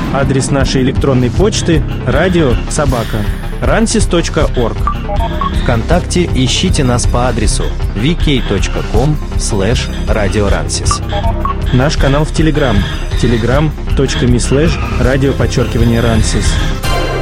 Адрес нашей электронной почты radio@ransis.org. ВКонтакте ищите нас по адресу vk.com/radioransis. Наш канал в Телеграм. telegram.me/radio_ransis.